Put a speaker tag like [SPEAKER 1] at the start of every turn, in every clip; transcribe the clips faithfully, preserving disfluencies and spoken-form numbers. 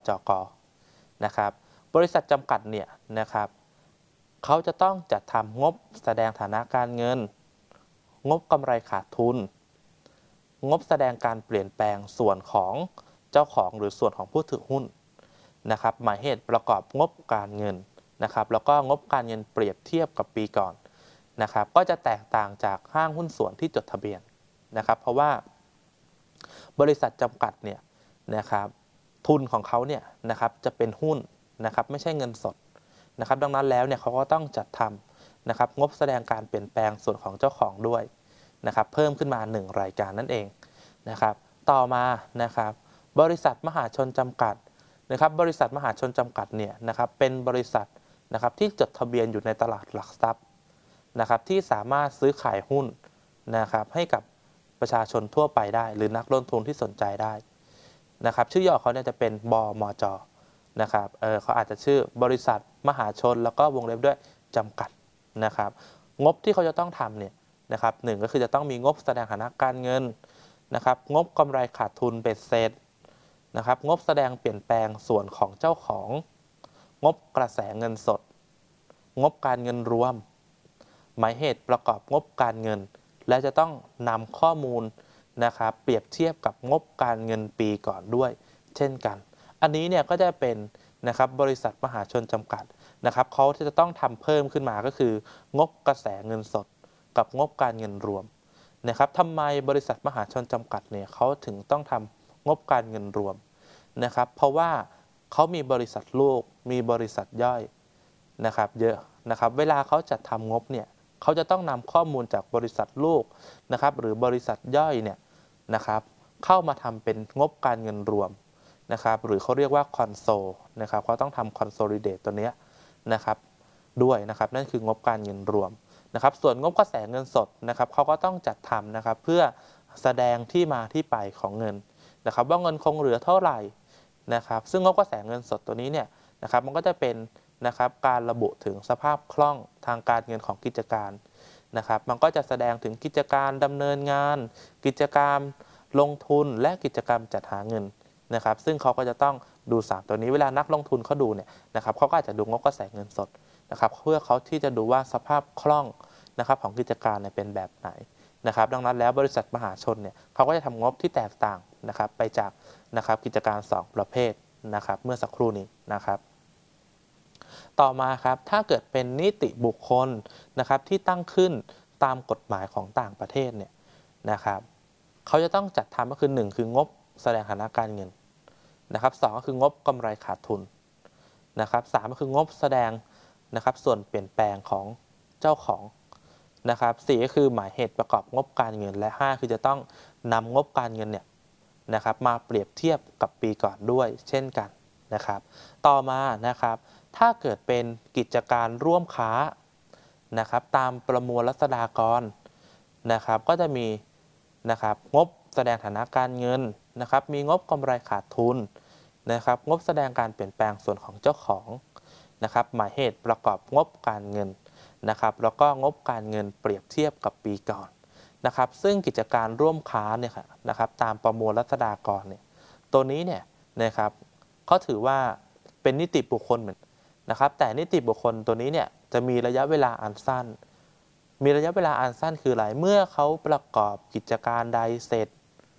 [SPEAKER 1] จก.นะครับบริษัทจำกัดเนี่ยนะครับเขาจะต้องจัดทำงบแสดงฐานะการเงินงบกำไรขาดทุนงบแสดงการเปลี่ยนแปลงส่วนของเจ้าของหรือส่วนของผู้ถือหุ้นนะครับหมายเหตุประกอบงบการเงินนะครับแล้วก็งบการเงินเปรียบเทียบกับปีก่อนนะครับก็จะแตกต่างจากห้างหุ้นส่วนที่จดทะเบียนนะครับเพราะว่าบริษัทจำกัดเนี่ยนะครับทุนของเขาเนี่ยนะครับจะเป็นหุ้นนะครับไม่ใช่เงินสดนะครับดังนั้นแล้วเนี่ยเขาก็ต้องจัดทำนะครับงบแสดงการเปลี่ยนแปลงส่วนของเจ้าของด้วยนะครับเพิ่มขึ้นมาหนึ่งรายการนั่นเองนะครับต่อมานะครับบริษัทมหาชนจำกัดนะครับบริษัทมหาชนจำกัดเนี่ยนะครับเป็นบริษัทนะครับที่จดทะเบียนอยู่ในตลาดหลักทรัพย์นะครับที่สามารถซื้อขายหุ้นนะครับให้กับประชาชนทั่วไปได้หรือนักลงทุนที่สนใจได้นะครับชื่อย่อเขาเนี่ยจะเป็นบมจ.นะครับเออเขาอาจจะชื่อบริษัทมหาชนแล้วก็วงเล็บด้วยจำกัดนะครับงบที่เขาจะต้องทำเนี่ยนะครับหนึ่งก็คือจะต้องมีงบแสดงฐานะการเงินนะครับงบกำไรขาดทุนเบ็ดเสร็จนะครับงบแสดงเปลี่ยนแปลงส่วนของเจ้าของงบกระแสเงินสดงบการเงินรวมหมายเหตุประกอบงบการเงินและจะต้องนำข้อมูลนะครับเปรียบเทียบกับงบการเงินปีก่อนด้วยเช่นกันอันนี้เนี่ยก็จะเป็นนะครับบริษัทมหาชนจำกัดนะครับเขาจะต้องทำเพิ่มขึ้นมาก็คืองบกระแสเงินสดกับงบการเงินรวมนะครับทำไมบริษัทมหาชนจำกัดเนี่ยเขาถึงต้องทำงบการเงินรวมนะครับเพราะว่าเขามีบริษัทลูกมีบริษัทย่อยนะครับเยอะนะครับเวลาเขาจัดทำงบเนี่ยเขาจะต้องนำข้อมูลจากบริษัทลูกนะครับหรือบริษัทย่อยเนี่ยนะครับเข้ามาทำเป็นงบการเงินรวมนะครับหรือเขาเรียกว่าคอนโซลนะครับเขาต้องทำคอนโซลิเดตตัวนี้นะครับด้วยนะครับนั่นคืองบการเงินรวมนะครับส่วนงบกระแสเงินสดนะครับเขาก็ต้องจัดทำนะครับเพื่อแสดงที่มาที่ไปของเงินนะครับว่าเงินคงเหลือเท่าไหร่นะครับซึ่งงบกระแสเงินสดตัวนี้เนี่ยนะครับมันก็จะเป็นนะครับการระบุถึงสภาพคล่องทางการเงินของกิจการนะครับมันก็จะแสดงถึงกิจการดำเนินงานกิจกรรมลงทุนและกิจกรรมจัดหาเงินนะครับซึ่งเขาก็จะต้องดูสามตัวนี้เวลานักลงทุนเขาดูเนี่ยนะครับเขาก็อาจจะดูงบกระแสเงินสดนะครับเพื่อเขาที่จะดูว่าสภาพคล่องนะครับของกิจการเนี่ยเป็นแบบไหนนะครับดังนั้นแล้วบริษัทมหาชนเนี่ยเขาก็จะทำงบที่แตกต่างนะครับไปจากนะครับกิจการสองประเภทนะครับเมื่อสักครู่นี้นะครับต่อมาครับถ้าเกิดเป็นนิติบุคคลนะครับที่ตั้งขึ้นตามกฎหมายของต่างประเทศเนี่ยนะครับเขาจะต้องจัดทำก็คือหนึ่งคืองบแสดงฐานะการเงินนะครับสองก็คืองบกำไรขาดทุนนะครับสามก็คืองบแสดงนะครับส่วนเปลี่ยนแปลงของเจ้าของนะครับสี่ก็คือหมายเหตุประกอบงบการเงินและห้าคือจะต้องนำงบการเงินเนี่ยนะครับมาเปรียบเทียบกับปีก่อนด้วยเช่นกันนะครับต่อมานะครับถ้าเกิดเป็นกิจการร่วมค้านะครับตามประมวลรัษฎากรนะครับก็จะมีนะครับงบแสดงฐานะการเงินนะครับมีงบกำไรขาดทุนนะครับงบแสดงการเปลี่ยนแปลงส่วนของเจ้าของนะครับหมายเหตุประกอบงบการเงินนะครับแล้วก็งบการเงินเปรียบเทียบกับปีก่อนนะครับซึ่งกิจการร่วมค้าเนี่ยนะครับตามประมวลรัษฎากรเนี่ยตัวนี้เนี่ยนะครับเขาถือว่าเป็นนิติบุคคลเหมือนนะครับแต่นิติบุคคลตัวนี้เนี่ยจะมีระยะเวลาอันสั้นมีระยะเวลาอันสั้นคืออะไรเมื่อเขาประกอบกิจการใดเสร็จ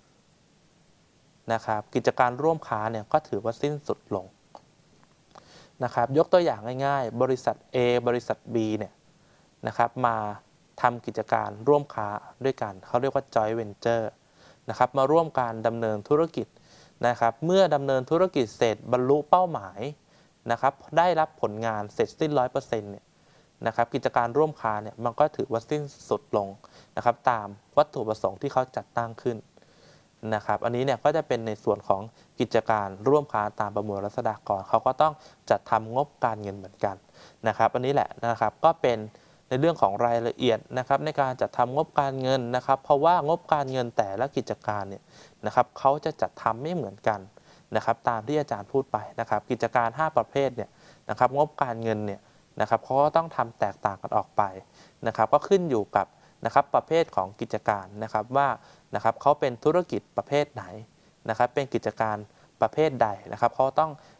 [SPEAKER 1] นะครับกิจการร่วมค้าเนี่ยก็ถือว่าสิ้นสุดลงนะครับยกตัวอย่างง่ายๆบริษัท A บริษัท B เนี่ยนะครับมาทำกิจการร่วมค้าด้วยกันเขาเรียกว่า joint venture นะครับมาร่วมการดำเนินธุรกิจนะครับเมื่อดำเนินธุรกิจเสร็จบรรลุเป้าหมายนะครับได้รับผลงานเสร็จสิ้น ร้อยเปอร์เซ็นต์ เนี่ยนะครับกิจการร่วมค้าเนี่ยมันก็ถือว่าสิ้นสุดลงนะครับตามวัตถุประสงค์ที่เขาจัดตั้งขึ้นนะครับอันนี้เนี่ยก็จะเป็นในส่วนของกิจการร่วมค้าตามประมวลรัษฎากรเขาก็ต้องจัดทำงบการเงินเหมือนกันนะครับอันนี้แหละนะครับก็เป็นในเรื่องของรายละเอียดนะครับในการจัดทำงบการเงินนะครับเพราะว่างบการเงินแต่ละกิจการเนี่ยนะครับเขาจะจัดทำไม่เหมือนกันนะครับตามที่อาจารย์พูดไปนะครับกิจการห้าประเภทเนี่ยนะครับงบการเงินเนี่ยนะครับเขาก็ต้องทำแตกต่างกันออกไปนะครับก็ขึ้นอยู่กับนะครับประเภทของกิจการนะครับว่านะครับเขาเป็นธุรกิจประเภทไหนนะครับเป็นกิจการประเภทใดนะครับเขาต้อง